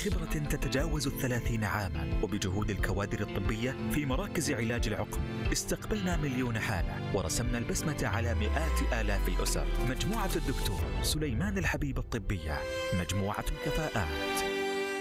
خبرة تتجاوز 30 عاما وبجهود الكوادر الطبية في مراكز علاج العقم استقبلنا مليون حالة ورسمنا البسمة على مئات آلاف الأسر. مجموعة الدكتور سليمان الحبيب الطبية، مجموعة كفاءات.